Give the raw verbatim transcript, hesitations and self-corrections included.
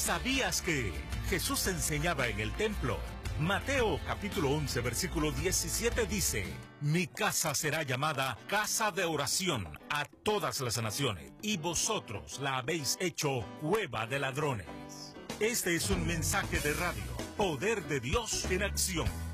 ¿Sabías que Jesús enseñaba en el templo? Mateo capítulo once versículo diecisiete dice: mi casa será llamada casa de oración a todas las naciones, y vosotros la habéis hecho cueva de ladrones. Este es un mensaje de radio, Poder de Dios en acción.